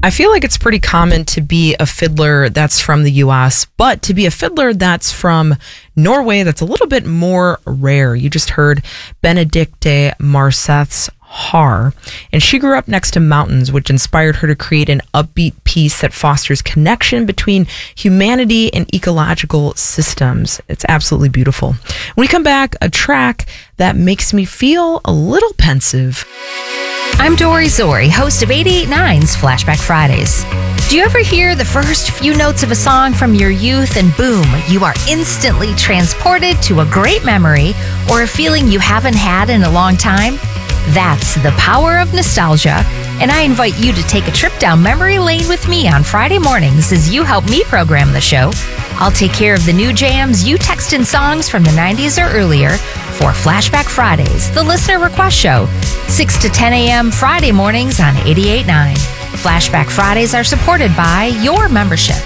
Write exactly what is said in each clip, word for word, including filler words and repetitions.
I feel like it's pretty common to be a fiddler that's from the U S, but to be a fiddler that's from Norway, that's a little bit more rare. You just heard Benedicte Marseth's Har, and she grew up next to mountains, which inspired her to create an upbeat piece that fosters connection between humanity and ecological systems. It's absolutely beautiful. When we come back, a track that makes me feel a little pensive. I'm Dory Zori, host of eight eighty-nine's Flashback Fridays. Do you ever hear the first few notes of a song from your youth and boom, you are instantly transported to a great memory or a feeling you haven't had in a long time? That's the power of nostalgia, and I invite you to take a trip down memory lane with me on Friday mornings as you help me program the show. I'll take care of the new jams you text in songs from the nineties or earlier for Flashback Fridays, the listener request show, six to ten a.m. Friday mornings on eighty-eight point nine. Flashback Fridays are supported by your membership.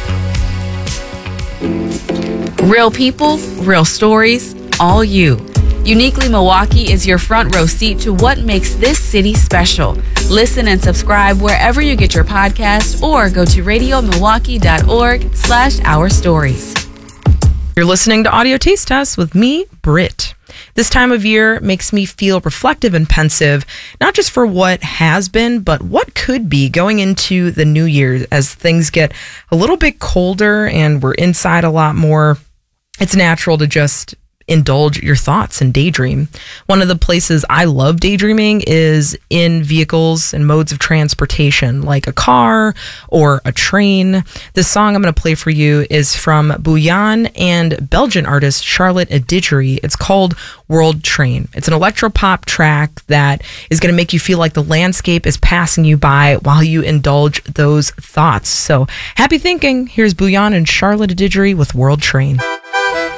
Real people, real stories, all you. Uniquely Milwaukee is your front row seat to what makes this city special. Listen and subscribe wherever you get your podcast or go to radio milwaukee dot org slash our stories. You're listening to Audio Taste Test with me, Britt. This time of year makes me feel reflective and pensive, not just for what has been, but what could be going into the new year as things get a little bit colder and we're inside a lot more. It's natural to just indulge your thoughts and daydream. One of the places I love daydreaming is in vehicles and modes of transportation, like a car or a train. The song I'm going to play for you is from Bouillon and Belgian artist Charlotte Adigéry. It's called World Train. It's an electropop track that is going to make you feel like the landscape is passing you by while you indulge those thoughts. So happy thinking. Here's Bouillon and Charlotte Adigéry with World Train.